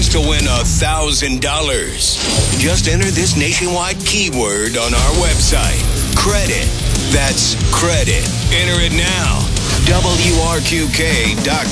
chance to win $1,000. Just enter this nationwide keyword on our website. Credit. That's credit. Enter it now. WRQK.com.